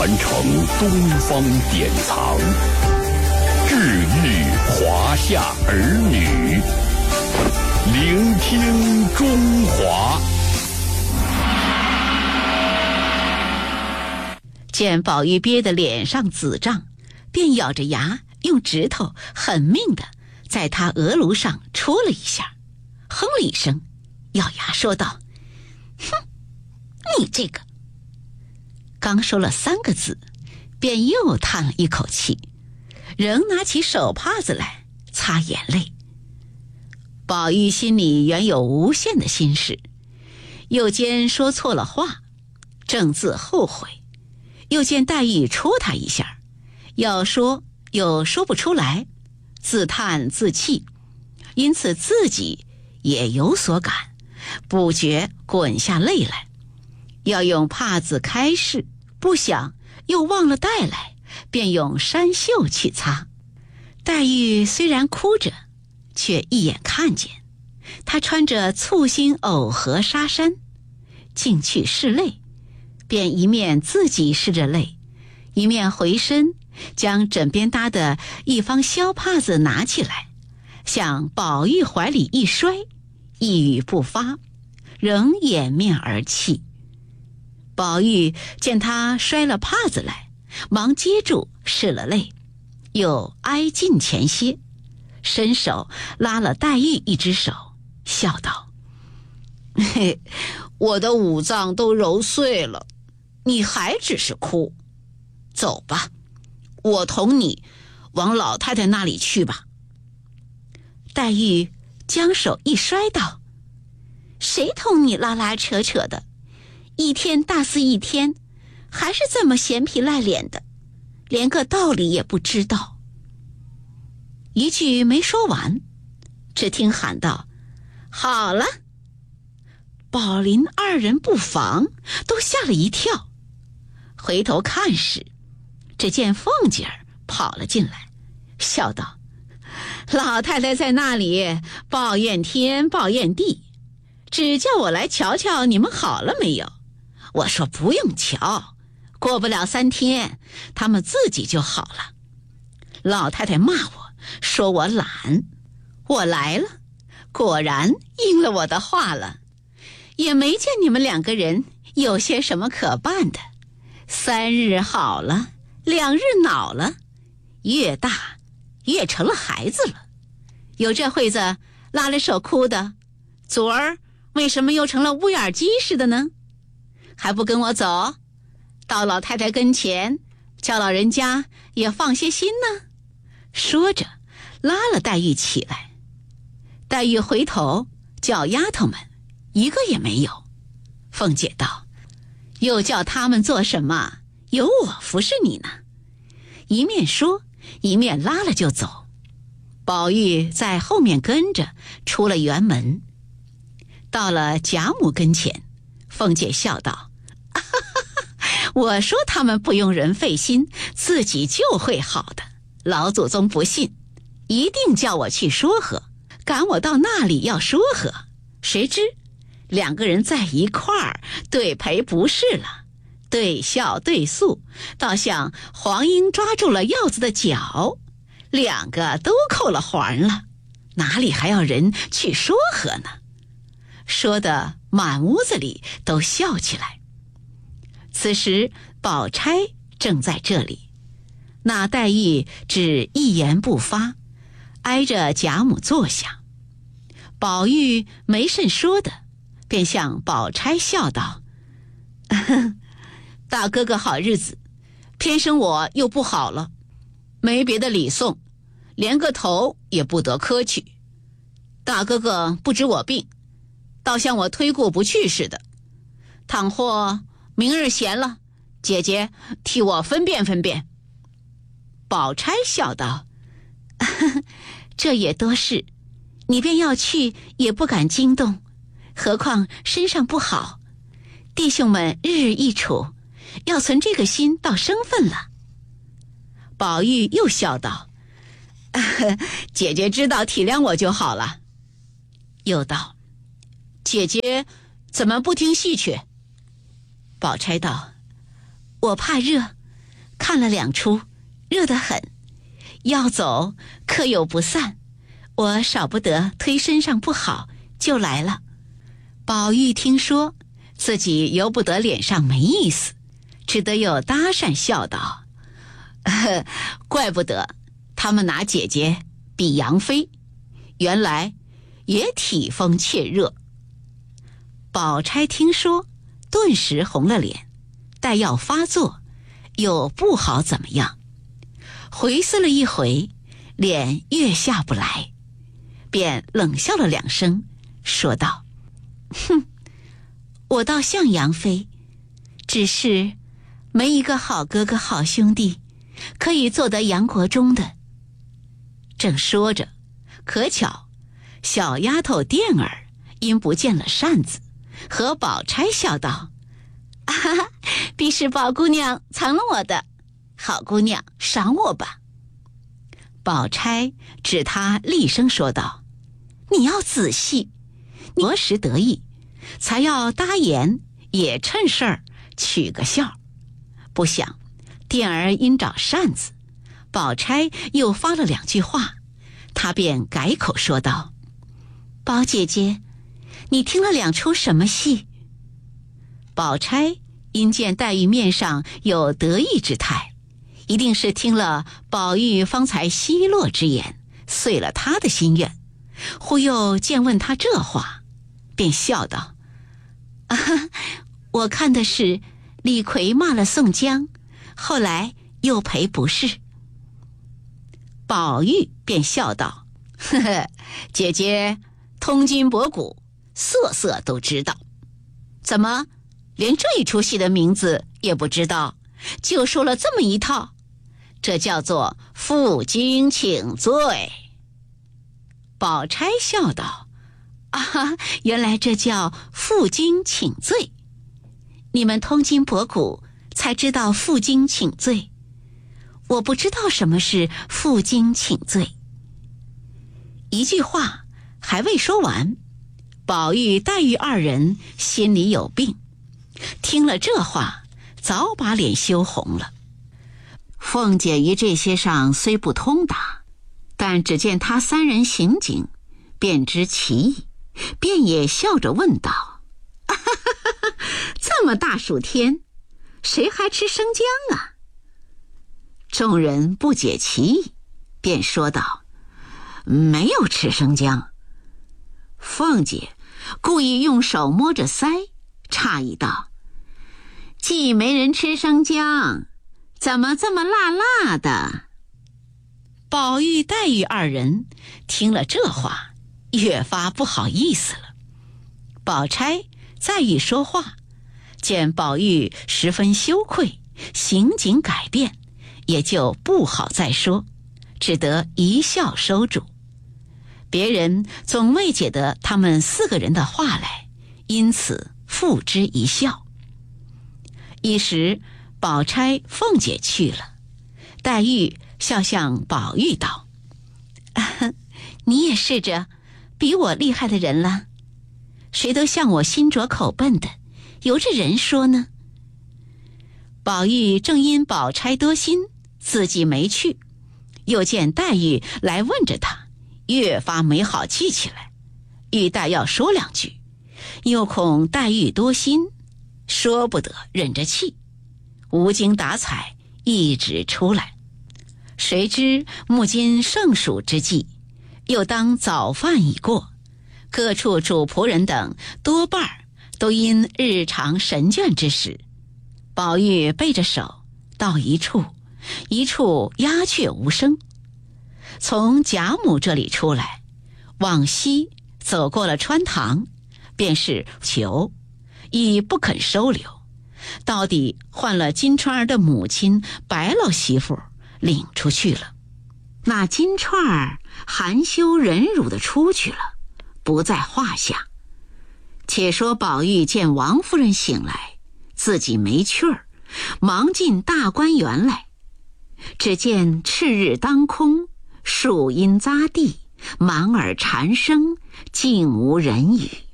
传承东方典藏，治愈华夏儿女，聆听中华。 见宝玉憋得脸上紫胀，便咬着牙用指头狠命地在他额颅上戳了一下，哼了一声，咬牙说道：“哼，你这个！”刚说了3个字，便又叹了一口气，仍拿起手帕子来擦眼泪。宝玉心里原有无限的心事，又见说错了话，正自后悔，又见黛玉戳他一下，要说又说不出来，自叹自气，因此自己也有所感，不觉滚下泪来，要用帕子开拭，不想又忘了带来，便用衫袖去擦。黛玉虽然哭着，却一眼看见她穿着簇新藕荷纱衫，进去拭泪，便一面自己拭着泪，一面回身将枕边搭的一方小帕子拿起来，向宝玉怀里一摔，一语不发，仍掩面而泣。宝玉见他摔了帕子来，忙接住拭了泪，又挨近前些，伸手拉了黛玉一只手，笑道：“嘿，我的五脏都揉碎了，你还只是哭。走吧，我同你往老太太那里去吧。”黛玉将手一摔道：“谁同你拉拉扯扯的？一天大似一天，还是这么闲皮赖脸的，连个道理也不知道。”一句没说完，只听喊道：“好了！”宝林2人不防，都吓了一跳，回头看时，只见凤姐儿跑了进来，笑道：“老太太在那里抱怨天抱怨地，只叫我来瞧瞧你们好了没有。我说不用瞧，过不了3天，他们自己就好了。老太太骂我，说我懒，我来了，果然应了我的话了，也没见你们2个人有些什么可办的。3日好了，2日恼了，越大越成了孩子了。有这会子拉了手哭的，昨儿为什么又成了乌眼鸡似的呢？还不跟我走，到老太太跟前，叫老人家也放些心呢。”说着拉了黛玉起来。黛玉回头叫丫头们，一个也没有。凤姐道：“又叫他们做什么？有我服侍你呢。”一面说，一面拉了就走。宝玉在后面跟着出了园门，到了贾母跟前，凤姐笑道：“我说他们不用人费心，自己就会好的。老祖宗不信，一定叫我去说和，赶我到那里要说和，谁知2个人在一块儿，对赔不是了，对笑对诉，倒像黄莺抓住了鹞子的脚，2个都扣了环了，哪里还要人去说和呢？”说的满屋子里都笑起来。此时宝钗正在这里，那黛玉只一言不发，挨着贾母坐下。宝玉没甚说的，便向宝钗笑道：“大哥哥好日子，偏生我又不好了，没别的礼送，连个头也不得磕去。大哥哥不知我病，倒像我推过不去似的。倘或明日闲了，姐姐替我分辨分辨。”宝钗笑道：“这也多事，你便要去也不敢惊动，何况身上不好，弟兄们日日一处，要存这个心到生分了。”宝玉又笑道：“姐姐知道体谅我就好了。”又道：“姐姐怎么不听戏去？”宝钗道：“我怕热， 看了2出，热得很，要走可有不散，我少不得推身上不好，就来了。宝玉听说自己由不得脸上没意思，只得又搭讪笑道：怪不得他们拿姐姐比杨妃，原来也体风怯热。宝钗听说顿时红了脸，待要发作又不好怎么样，回思了一回，脸越下不来，便冷笑了2声，说道：哼，我倒像杨妃，只是没一个好哥哥好兄弟可以做得杨国忠的。正说着，可巧小丫头钿儿因不见了扇子，和宝钗笑道：必是宝姑娘藏了我的，好姑娘赏我吧。宝钗指她厉声说道：你要仔细，何时得意，才要搭言，也趁事儿取个笑。不想钿儿因找扇子，宝钗又发了2句话，她便改口说道：宝姐姐，你听了2出什么戏？宝钗因见黛玉面上有得意之态，一定是听了宝玉方才奚落之言，遂了他的心愿，忽又见问他这话，便笑道：我看的是李逵骂了宋江，后来又赔不是。宝玉便笑道：姐姐通今博古，色色都知道，怎么连这一出戏的名字也不知道，就说了这么一套，这叫做负荆请罪。宝钗笑道：原来这叫负荆请罪，你们通今博古才知道负荆请罪，我不知道什么是负荆请罪。一句话还未说完，宝玉黛玉2人心里有病，听了这话早把脸羞红了。凤姐于这些上虽不通达，但只见他3人行景，便知其意，便也笑着问道：这么大暑天，谁还吃生姜啊？众人不解其意，便说道：没有吃生姜。凤姐故意用手摸着腮，诧异道：既没人吃生姜，怎么这么辣辣的？宝玉黛玉2人听了这话，越发不好意思了。宝钗再欲说话，见宝玉十分羞愧，行景改变，也就不好再说，只得一笑收住。别人总未解得他们4个人的话来，因此付之一笑。一时宝钗凤姐去了，黛玉笑向宝玉道：你也是着比我厉害的人了，谁都像我心拙口笨的，由着人说呢。宝玉正因宝钗多心，自己没去，又见黛玉来问着他，越发没好气起来，欲待要说2句，又恐黛玉多心，说不得，忍着气，无精打采一直出来。谁知目今盛暑之际，又当早饭已过，各处主仆人等多半都因日常神倦之时，宝玉背着手到一处鸦雀无声，从贾母这里出来，往西走过了穿堂，便是求，亦不肯收留，到底换了金钏儿的母亲白老媳妇领出去了。那金钏儿含羞忍辱的出去了，不在话下。且说宝玉见王夫人醒来，自己没趣儿，忙进大观园来，只见赤日当空，树阴匝地，满耳蝉声，竟无人语。